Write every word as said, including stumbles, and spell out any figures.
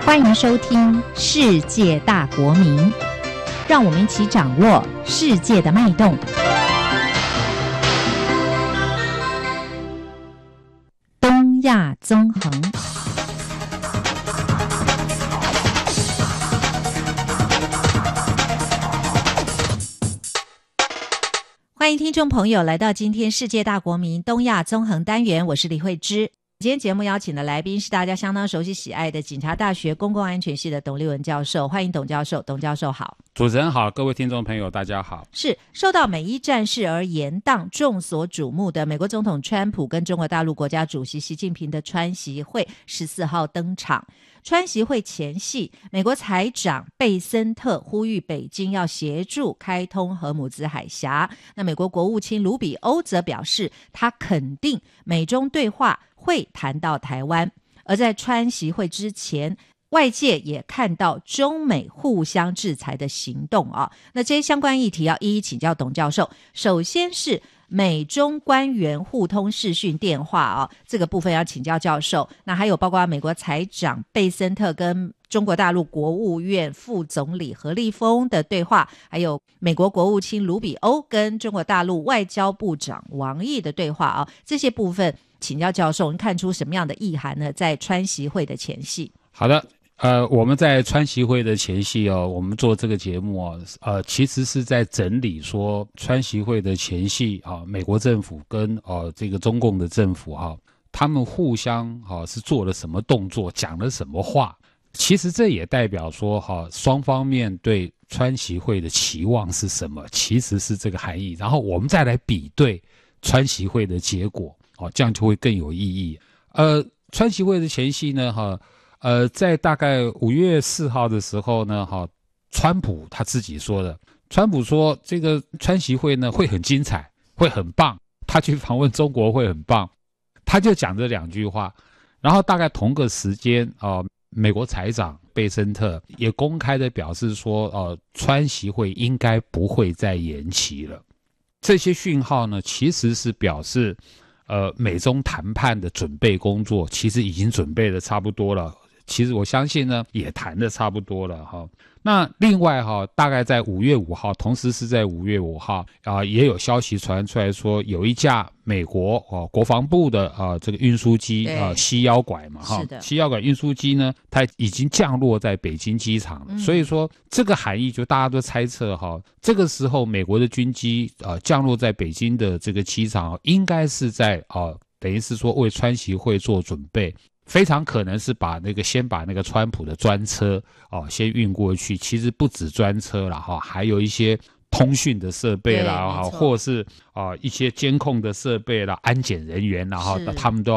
欢迎收听《世界大国民》，让我们一起掌握世界的脉动。东亚纵横。欢迎听众朋友来到今天世界大国民东亚纵横单元，我是李慧芝。今天节目邀请的来宾是大家相当熟悉喜爱的警察大学公共安全系的董立文教授，欢迎董教授。董教授好。 主持人好，各位听众朋友大家好。 是受到美伊战事而延宕众所瞩目的美国总统川普跟中国大陆国家主席习近平的川习会十四号登场。川习会前夕，美国财长贝森特呼吁北京要协助开通荷姆兹海峡。那美国国务卿卢比欧则表示，他肯定美中对话会谈到台湾。而在川习会之前，外界也看到中美互相制裁的行动啊。那这些相关议题要一一请教董教授。首先是美中官员互通视讯电话啊，这个部分要请教教授。那还有包括美国财长贝森特跟中国大陆国务院副总理何立峰的对话，还有美国国务卿卢比欧跟中国大陆外交部长王毅的对话啊，这些部分请教教授，您看出什么样的意涵呢？在川习会的前夕。 好的。呃，我们在川习会的前夕哦，我们做这个节目哦，呃，其实是在整理说川习会的前夕啊，美国政府跟呃这个中共的政府哈、啊，他们互相哈、啊、是做了什么动作，讲了什么话。其实这也代表说哈、啊，双方面对川习会的期望是什么，其实是这个含义。然后我们再来比对川习会的结果，哦、啊，这样就会更有意义。呃，川习会的前夕呢，哈、啊。呃，在大概五月四号的时候呢，哈，川普他自己说的，川普说这个川习会呢会很精彩，会很棒，他去访问中国会很棒，他就讲这两句话。然后大概同个时间啊、呃，美国财长贝森特也公开的表示说，呃，川习会应该不会再延期了。这些讯号呢，其实是表示，呃，美中谈判的准备工作其实已经准备的差不多了。其实我相信呢，也谈得差不多了哈。那另外哈，大概在五月五号，同时是在五月五号啊、呃，也有消息传出来说，有一架美国哦、呃、国防部的啊、呃、这个运输机啊、呃、西腰拐嘛哈，西腰拐运输机呢，它已经降落在北京机场了。嗯、所以说这个含义就大家都猜测哈，这个时候美国的军机啊、呃、降落在北京的这个机场，应该是在啊、呃、等于是说为川习会做准备。非常可能是把那个先把那个川普的专车哦先运过去，其实不止专车啦哈，还有一些通讯的设备啦哈，或是啊、呃、一些监控的设备啦、安检人员啦哈，他们都